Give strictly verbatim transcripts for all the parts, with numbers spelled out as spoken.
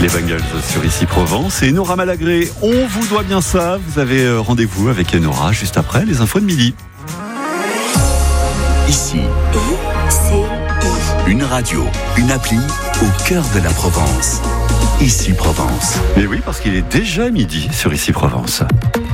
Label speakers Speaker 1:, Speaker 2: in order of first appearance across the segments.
Speaker 1: Les Bengals sur Ici Provence et Nora Malagré, on vous doit bien ça. Vous avez rendez-vous avec Nora juste après les infos de midi.
Speaker 2: Ici, I, une radio, une appli au cœur de la Provence. Ici Provence.
Speaker 1: Mais oui, parce qu'il est déjà midi sur Ici Provence.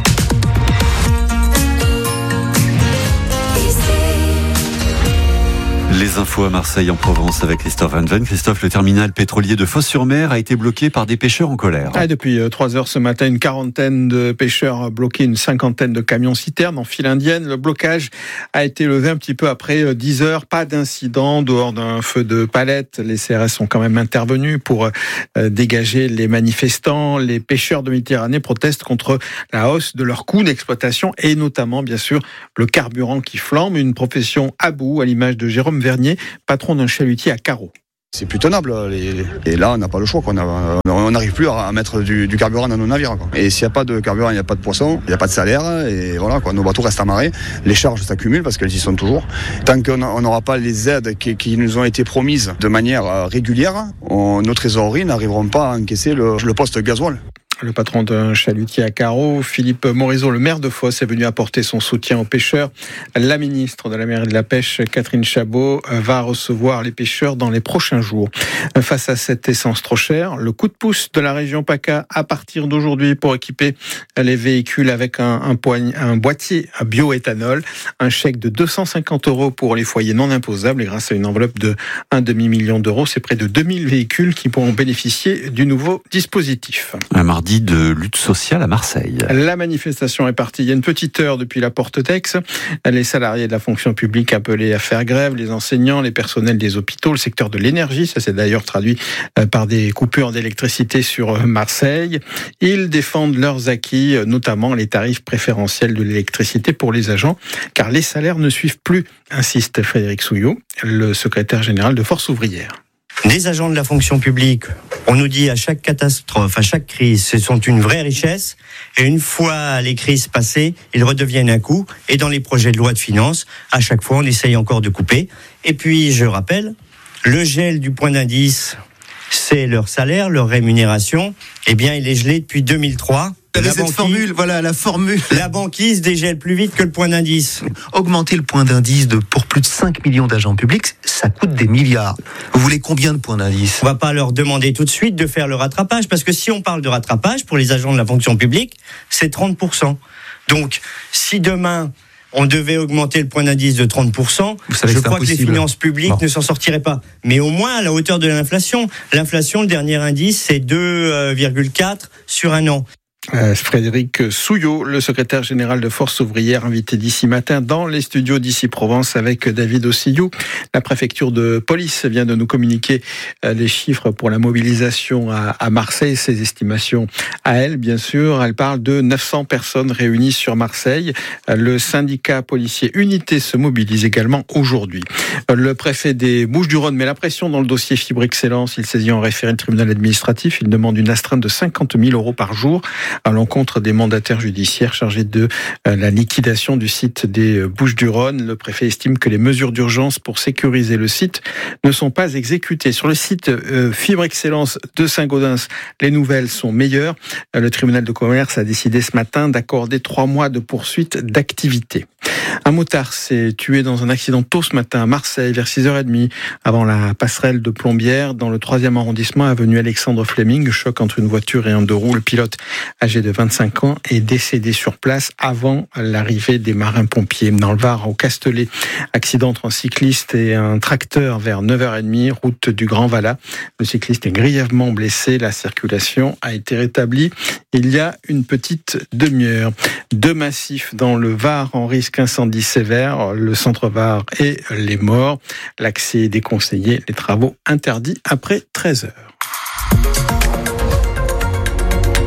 Speaker 1: Les infos à Marseille en Provence avec Christophe Van Ven. Christophe, le terminal pétrolier de Fos-sur-Mer a été bloqué par des pêcheurs en colère.
Speaker 3: Ah, depuis trois heures ce matin, une quarantaine de pêcheurs bloqués, une cinquantaine de camions-citernes en file indienne. Le blocage a été levé un petit peu après dix heures. Pas d'incident dehors d'un feu de palette. Les C R S sont quand même intervenus pour dégager les manifestants. Les pêcheurs de Méditerranée protestent contre la hausse de leurs coûts d'exploitation et notamment, bien sûr, le carburant qui flambe. Une profession à bout, à l'image de Jérôme Vernier, patron d'un chalutier à Carreau.
Speaker 4: C'est plus tenable. Et là, on n'a pas le choix. On n'arrive plus à mettre du, du carburant dans nos navires. Et s'il n'y a pas de carburant, il n'y a pas de poisson, il n'y a pas de salaire. Et voilà, quoi. Nos bateaux restent amarrés. Les charges s'accumulent parce qu'elles y sont toujours. Tant qu'on n'aura pas les aides qui, qui nous ont été promises de manière régulière, on, nos trésoreries n'arriveront pas à encaisser le, le poste gasoil.
Speaker 3: Le patron d'un chalutier à Carreau, Philippe Morizot, le maire de Fos, est venu apporter son soutien aux pêcheurs. La ministre de la mer et de la Pêche, Catherine Chabot, va recevoir les pêcheurs dans les prochains jours. Face à cette essence trop chère, le coup de pouce de la région PACA à partir d'aujourd'hui pour équiper les véhicules avec un, un, poign- un boîtier à bioéthanol, un chèque de deux cent cinquante euros pour les foyers non imposables et grâce à une enveloppe de un demi-million d'euros, c'est près de deux mille véhicules qui pourront bénéficier du nouveau dispositif.
Speaker 1: Un mardi de lutte sociale à Marseille.
Speaker 3: La manifestation est partie il y a une petite heure depuis la Porte d'Aix. Les salariés de la fonction publique appelés à faire grève, les enseignants, les personnels des hôpitaux, le secteur de l'énergie, ça s'est d'ailleurs traduit par des coupures d'électricité sur Marseille. Ils défendent leurs acquis, notamment les tarifs préférentiels de l'électricité pour les agents, car les salaires ne suivent plus, insiste Frédéric Souillot, le secrétaire général de Force ouvrière.
Speaker 5: Les agents de la fonction publique, on nous dit à chaque catastrophe, à chaque crise, ce sont une vraie richesse. Et une fois les crises passées, ils redeviennent un coût. Et dans les projets de loi de finances, à chaque fois, on essaye encore de couper. Et puis, je rappelle, le gel du point d'indice, c'est leur salaire, leur rémunération. Eh bien, il est gelé depuis deux mille trois.
Speaker 6: La cette banquise, formule, voilà la formule.
Speaker 5: La banquise dégèle plus vite que le point d'indice.
Speaker 6: Augmenter le point d'indice de, pour plus de cinq millions d'agents publics, ça coûte des milliards. Vous voulez combien de points d'indice ?
Speaker 5: On va pas leur demander tout de suite de faire le rattrapage, parce que si on parle de rattrapage pour les agents de la fonction publique, c'est trente pour cent. Donc, si demain on devait augmenter le point d'indice de trente pour cent, je que crois impossible. que les finances publiques bon. ne s'en sortiraient pas. Mais au moins à la hauteur de l'inflation. L'inflation, le dernier indice, c'est deux virgule quatre sur un an.
Speaker 3: Euh, Frédéric Souillot, le secrétaire général de Force ouvrière, invité d'ici matin dans les studios d'Ici Provence avec David Ossillou. La préfecture de police vient de nous communiquer euh, les chiffres pour la mobilisation à, à Marseille, ses estimations à elle, bien sûr. Elle parle de neuf cents personnes réunies sur Marseille. Euh, le syndicat policier Unité se mobilise également aujourd'hui. Euh, le préfet des Bouches-du-Rhône met la pression dans le dossier Fibre Excellence. Il saisit en référé le tribunal administratif. Il demande une astreinte de cinquante mille euros par jour à l'encontre des mandataires judiciaires chargés de la liquidation du site des Bouches-du-Rhône. Le préfet estime que les mesures d'urgence pour sécuriser le site ne sont pas exécutées. Sur le site Fibre Excellence de Saint-Gaudens, les nouvelles sont meilleures. Le tribunal de commerce a décidé ce matin d'accorder trois mois de poursuite d'activité. Un motard s'est tué dans un accident tôt ce matin à Marseille, vers six heures trente, avant la passerelle de Plombières, dans le troisième arrondissement, avenue Alexandre Fleming. Choc entre une voiture et un deux roues. Le pilote, âgé de vingt-cinq ans, est décédé sur place avant l'arrivée des marins-pompiers. Dans le Var, au Castellet, accident entre un cycliste et un tracteur vers neuf heures trente, route du Grand Valat. Le cycliste est grièvement blessé. La circulation a été rétablie il y a une petite demi-heure. Deux massifs dans le Var en risque incendie sévère, le centre Var et les Morts. L'accès est déconseillé, les travaux interdits après treize heures.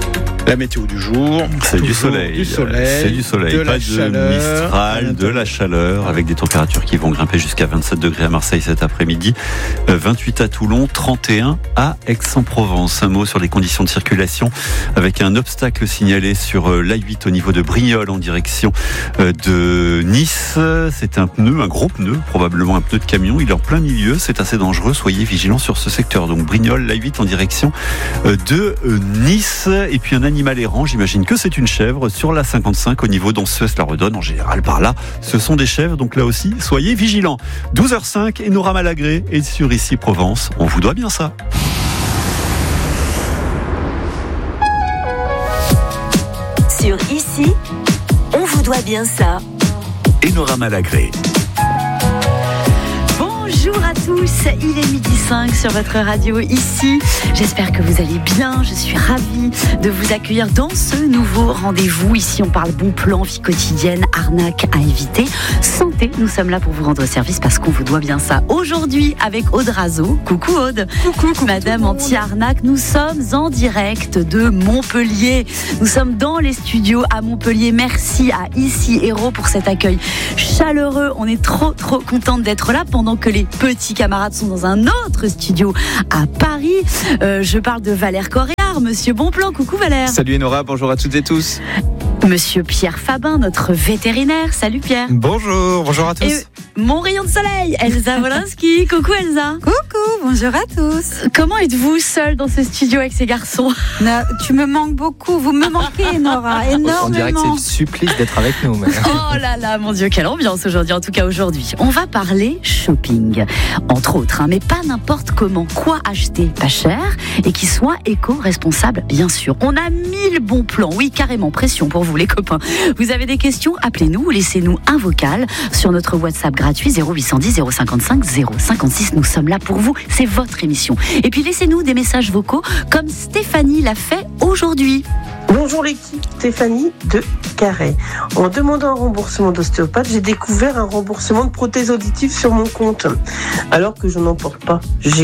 Speaker 3: La météo du jour,
Speaker 1: c'est du soleil,
Speaker 3: du soleil,
Speaker 1: c'est du soleil,
Speaker 3: de
Speaker 1: pas
Speaker 3: la
Speaker 1: de
Speaker 3: chaleur,
Speaker 1: Mistral, de la chaleur, avec des températures qui vont grimper jusqu'à vingt-sept degrés à Marseille cet après-midi, vingt-huit à Toulon, trente et un à Aix-en-Provence. Un mot sur les conditions de circulation avec un obstacle signalé sur l'A huit au niveau de Brignoles en direction de Nice. C'est un pneu, un gros pneu, probablement un pneu de camion. Il est en plein milieu, c'est assez dangereux. Soyez vigilants sur ce secteur. Donc Brignoles, l'A huit en direction de Nice. Et puis un animal errant, j'imagine que c'est une chèvre sur la cinquante-cinq au niveau d'Anceus-la-Redonne. En général, par là, ce sont des chèvres. Donc là aussi, soyez vigilants. douze heures cinq et Nora Malagré est sur Ici Provence. On vous doit bien ça.
Speaker 7: Sur Ici, on vous doit bien ça.
Speaker 2: Et Nora Malagré.
Speaker 8: Bonjour à tous, il est midi cinq sur votre radio Ici. J'espère que vous allez bien, je suis ravie de vous accueillir dans ce nouveau rendez-vous. Ici on parle bon plan, vie quotidienne, arnaque à éviter, santé. Nous sommes là pour vous rendre service parce qu'on vous doit bien ça. Aujourd'hui avec Aude Razo, coucou Aude.
Speaker 9: Coucou, coucou
Speaker 8: Madame anti-arnaque, nous sommes en direct de Montpellier. Nous sommes dans les studios à Montpellier. Merci à Ici Héros pour cet accueil chaleureux. On est trop trop contente d'être là pendant que les petits camarades sont dans un autre studio à Paris. Euh, je parle de Valère Coréard, Monsieur Bonplan. Coucou Valère.
Speaker 10: Salut Nora, bonjour à toutes et tous.
Speaker 8: Monsieur Pierre Fabin, notre vétérinaire. Salut Pierre.
Speaker 10: Bonjour, bonjour à tous.
Speaker 8: Et mon rayon de soleil, Elsa Wolinski. Coucou Elsa.
Speaker 9: Coucou, bonjour à tous.
Speaker 8: Comment êtes-vous seule dans ce studio avec ces garçons ?
Speaker 9: Non, tu me manques beaucoup, vous me manquez Nora, énormément.
Speaker 10: On dirait que c'est le supplice d'être avec nous. Mais...
Speaker 8: Oh là là, mon Dieu, quelle ambiance aujourd'hui, en tout cas aujourd'hui. On va parler shopping, entre autres, hein, mais pas n'importe comment. Quoi acheter pas cher et qui soit éco-responsable, bien sûr. On a mille bons plans, oui, carrément, pression pour vous les copains. Vous avez des questions, appelez-nous ou laissez-nous un vocal sur notre WhatsApp gratuit zéro huit cent dix zéro cinquante-cinq zéro cinquante-six. Nous sommes là pour vous, c'est votre émission. Et puis laissez-nous des messages vocaux comme Stéphanie l'a fait aujourd'hui.
Speaker 11: Bonjour l'équipe, Stéphanie de Carhaix. En demandant un remboursement d'ostéopathe, j'ai découvert un remboursement de prothèse auditive sur mon compte, alors que je n'en porte pas. J'ai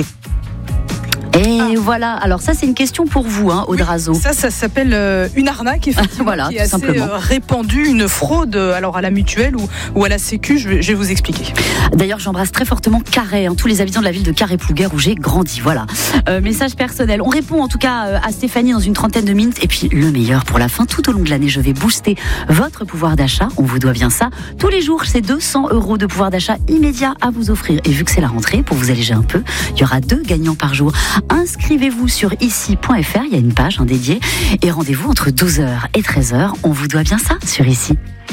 Speaker 8: Et ah. voilà, alors ça c'est une question pour vous, hein, Aude Razo.
Speaker 9: Ça, ça s'appelle euh, une arnaque, effectivement,
Speaker 8: voilà,
Speaker 9: qui est assez euh, répandue, une fraude alors à la mutuelle ou, ou à la sécu, je vais, je vais vous expliquer.
Speaker 8: D'ailleurs, j'embrasse très fortement Carhaix, hein, tous les habitants de la ville de Carhaix-Plouguer où j'ai grandi, voilà. Euh, message personnel, on répond en tout cas euh, à Stéphanie dans une trentaine de minutes, et puis le meilleur pour la fin, tout au long de l'année, je vais booster votre pouvoir d'achat, on vous doit bien ça. Tous les jours, c'est deux cents euros de pouvoir d'achat immédiat à vous offrir, et vu que c'est la rentrée, pour vous alléger un peu, il y aura deux gagnants par jour. Inscrivez-vous sur ici point f r, il y a une page hein, dédiée, et rendez-vous entre douze heures et treize heures. On vous doit bien ça sur Ici.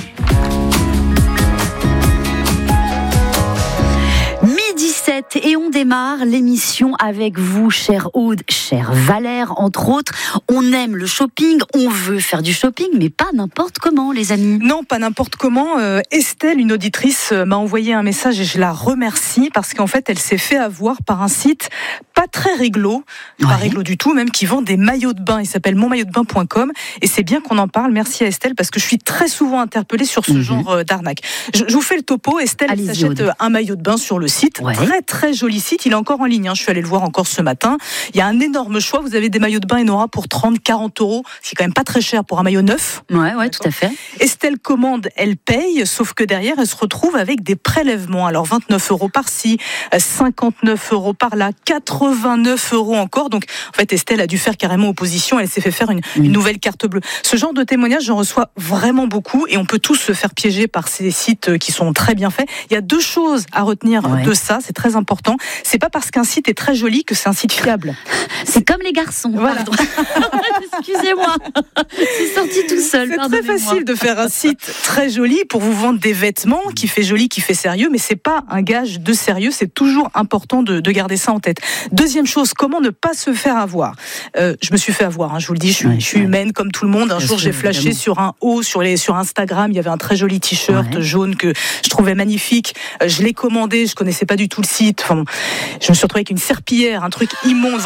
Speaker 8: dix-sept et on démarre l'émission avec vous, chère Aude, chère Valère, entre autres. On aime le shopping, on veut faire du shopping, mais pas n'importe comment, les amis.
Speaker 9: Non, pas n'importe comment. Euh, Estelle, une auditrice, m'a envoyé un message et je la remercie parce qu'en fait, elle s'est fait avoir par un site pas très réglo, ouais. pas réglo du tout, même qui vend des maillots de bain. Il s'appelle mon maillot de bain point com et c'est bien qu'on en parle. Merci à Estelle parce que je suis très souvent interpellée sur ce mmh. genre d'arnaque. Je, je vous fais le topo. Estelle elle s'achète Aude. un maillot de bain sur le site. Ouais. Très très joli site. Il est encore en ligne. Hein. Je suis allée le voir encore ce matin. Il y a un énorme choix. Vous avez des maillots de bain et Nora pour trente, quarante euros. C'est quand même pas très cher pour un maillot neuf.
Speaker 8: Ouais, ouais, tout à fait.
Speaker 9: Estelle commande, elle paye, sauf que derrière, elle se retrouve avec des prélèvements. Alors vingt-neuf euros par-ci, cinquante-neuf euros par-là, quatre-vingt-neuf euros encore. Donc, en fait, Estelle a dû faire carrément opposition. Elle s'est fait faire une, mmh. une nouvelle carte bleue. Ce genre de témoignages, j'en reçois vraiment beaucoup et on peut tous se faire piéger par ces sites qui sont très bien faits. Il y a deux choses à retenir ouais. de ça. C'est très important. C'est pas parce qu'un site est très joli que c'est un site fiable.
Speaker 8: C'est comme les garçons. Voilà. Excusez-moi. C'est sorti tout seul.
Speaker 9: C'est très facile de faire un site très joli pour vous vendre des vêtements qui fait joli, qui fait sérieux, mais c'est pas un gage de sérieux. C'est toujours important de, de garder ça en tête. Deuxième chose, comment ne pas se faire avoir. Euh, je me suis fait avoir. Hein, je vous le dis, je suis, ouais, je suis ouais. humaine comme tout le monde. Un Bien jour, sûr, j'ai flashé évidemment. sur un haut sur les sur Instagram. Il y avait un très joli t-shirt ouais. jaune que je trouvais magnifique. Je l'ai commandé. Je connaissais pas du tout le site. Enfin, je me suis retrouvée avec une serpillière, un truc immonde. Voilà. Donc en fait,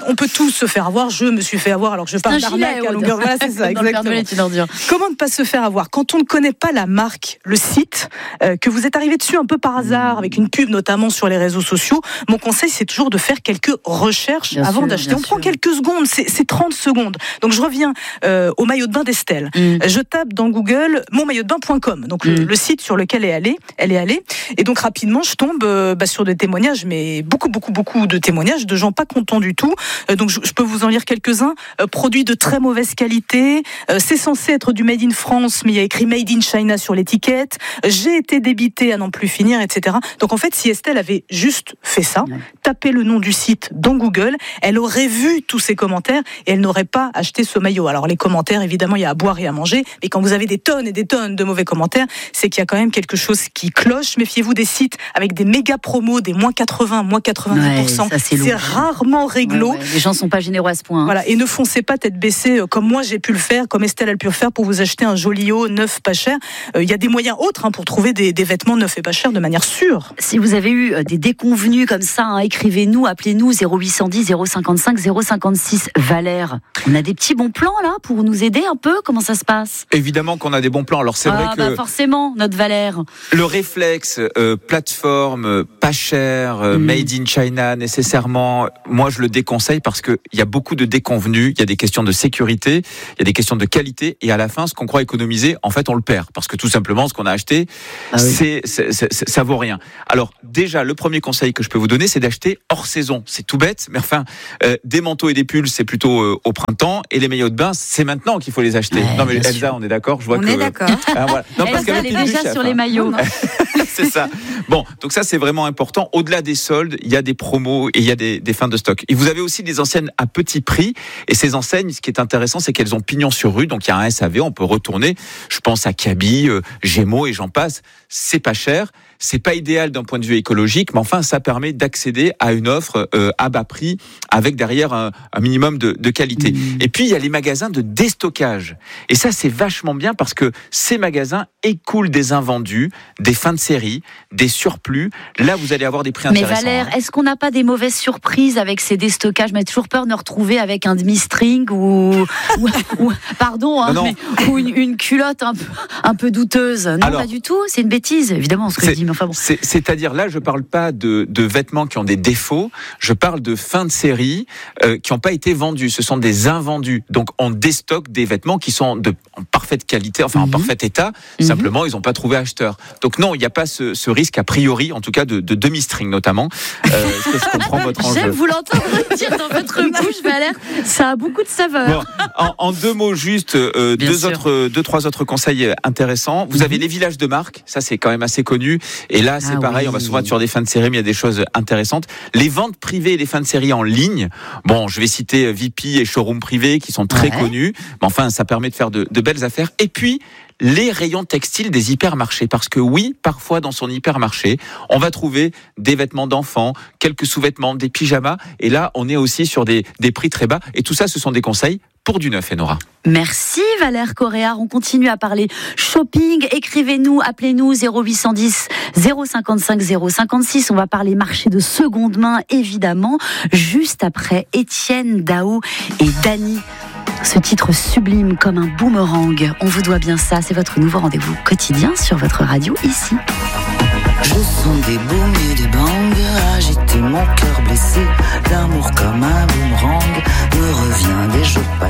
Speaker 9: on peut tous se faire avoir. Je me suis fait avoir alors que je parle d'arnaque à longueur. Voilà, c'est ça, exactement. Comment ne pas se faire avoir quand on ne connaît pas la marque, le site, euh, que vous êtes arrivé dessus un peu par hasard, avec une pub notamment sur les réseaux sociaux. Mon conseil, c'est toujours de faire quelques recherches bien avant sûr, d'acheter. On sûr. prend quelques secondes, c'est, c'est trente secondes. Donc je reviens euh, au maillot de bain d'Estelle. Mm. Je tape dans Google mon maillot de bain point com, donc mm. le, le site sur lequel elle est allée, elle est allée. Et donc rapidement, je tombe euh, bah, sur des témoignages, mais beaucoup, beaucoup, beaucoup de témoignages de gens pas contents du tout. Euh, donc je, je peux vous en lire quelques-uns. Euh, produits de très mauvaise qualité. Euh, c'est censé être du Made in France, mais il y a écrit Made in China sur l'étiquette. J'ai été débité à n'en plus finir, et cetera. Donc en fait, si Estelle avait juste fait ça, ouais. tapé le nom du site dans Google, elle aurait vu tous ces commentaires et elle n'aurait pas acheté ce maillot. Alors les commentaires, évidemment, il y a à boire et à manger, mais quand vous avez des tonnes et des tonnes de mauvais commentaires, c'est qu'il y a quand même quelque chose qui cloche. Méfiez-vous des sites avec des méga promos, des moins quatre-vingts, moins quatre-vingt-dix pour cent. Ouais, ça, c'est, c'est rarement réglo.
Speaker 8: Ouais, ouais. Les gens sont pas généreux à ce point. Hein.
Speaker 9: Voilà. Et ne foncez pas tête baissée comme moi j'ai pu le faire, comme Estelle a pu le faire pour vous acheter un joli haut neuf pas cher. Il euh, y a des moyens autres hein, pour trouver des, des vêtements neufs et pas chers de manière sûre.
Speaker 8: Si vous avez eu des déconvenus comme ça, hein, écrivez-nous, appelez-nous zéro huit cent dix zéro cinquante-cinq zéro cinquante-six. Valère, on a des petits bons plans là pour nous aider un peu. Comment ça se passe ?
Speaker 10: Évidemment qu'on a des bons plans. Alors c'est
Speaker 8: ah,
Speaker 10: vrai que
Speaker 8: bah forcément notre Valère.
Speaker 10: Le réflexe euh, plateforme pas cher, euh, mm. made in China nécessairement, moi je le déconseille parce que il y a beaucoup de déconvenus. Il y a des questions de sécurité, il y a des questions de qualité et à la fin ce qu'on croit économiser, en fait on le perd parce que tout simplement ce qu'on a acheté, ah oui. c'est, c'est, c'est, ça vaut rien. Alors déjà le premier conseil que je peux vous donner, c'est d'acheter hors saison. C'est tout bête, mais enfin euh, des manteaux et des pulls c'est plutôt euh, au printemps et les maillots de bain c'est maintenant qu'il faut les acheter. Ouais, non mais Elsa, sûr. On est d'accord, je vois
Speaker 8: on
Speaker 10: que.
Speaker 8: On est d'accord.
Speaker 10: Ah, voilà. Non, parce
Speaker 8: Elsa, elle est déjà chef, sur hein. les maillots.
Speaker 10: C'est ça. Bon, donc ça c'est vraiment important. Au-delà des soldes, il y a des promos et il y a des, des fins de stock. Et vous avez aussi des enseignes à petit prix. Et ces enseignes, ce qui est intéressant, c'est qu'elles ont pignon sur rue. Donc il y a un S A V, on peut retourner. Je pense à Kaby, euh, Gémeaux et j'en passe. C'est pas cher. C'est pas idéal d'un point de vue écologique, mais enfin, ça permet d'accéder à une offre euh, à bas prix avec derrière un, un minimum de, de qualité. Mmh. Et puis, il y a les magasins de déstockage. Et ça, c'est vachement bien parce que ces magasins écoulent des invendus, des fins de série, des surplus. Là, vous allez avoir des prix intéressants.
Speaker 8: Mais Valère, est-ce qu'on n'a pas des mauvaises surprises avec ces déstockages ? Mais toujours peur de nous retrouver avec un demi-string ou, ou, ou pardon, hein, mais, ou une, une culotte un peu, un peu douteuse. Non, alors, pas du tout. C'est une bêtise, évidemment, ce que je dis. Enfin bon.
Speaker 10: C'est, c'est-à-dire là, je parle pas de, de vêtements qui ont des défauts, je parle de fins de série euh, qui n'ont pas été vendus. Ce sont des invendus. Donc on déstocke des vêtements qui sont de, en parfaite qualité, enfin mm-hmm. en parfait état. Mm-hmm. Simplement, ils n'ont pas trouvé acheteur. Donc non, il n'y a pas ce, ce risque a priori, en tout cas de, de demi-string notamment. Euh, est-ce que je comprends votre enjeu ?
Speaker 8: J'aime vous l'entendre dire dans votre bouche, Valère. Ça a beaucoup de saveur.
Speaker 10: Bon, en, en deux mots juste, euh, deux autres, deux trois autres conseils intéressants. Vous mm-hmm. avez les villages de marque. Ça c'est quand même assez connu. Et là, c'est ah pareil, oui. on va souvent être sur des fins de série, mais il y a des choses intéressantes. Les ventes privées et les fins de série en ligne, bon, je vais citer V P et Showroom Privé qui sont très ouais. connus, mais enfin, ça permet de faire de, de belles affaires. Et puis, les rayons textiles des hypermarchés. Parce que oui, parfois dans son hypermarché, on va trouver des vêtements d'enfants, quelques sous-vêtements, des pyjamas. Et là, on est aussi sur des, des prix très bas. Et tout ça, ce sont des conseils pour du neuf, Enora.
Speaker 8: Merci Valère Coréard. On continue à parler shopping. Écrivez-nous, appelez-nous zéro huit cent dix zéro cinquante-cinq zéro cinquante-six. On va parler marché de seconde main, évidemment, juste après Étienne Dao et Dany. Ce titre sublime comme un boomerang. On vous doit bien ça. C'est votre nouveau rendez-vous quotidien sur votre radio ici.
Speaker 12: Je sens des booms et des bangs, agiter mon cœur blessé. L'amour comme un boomerang me revient des jours passés.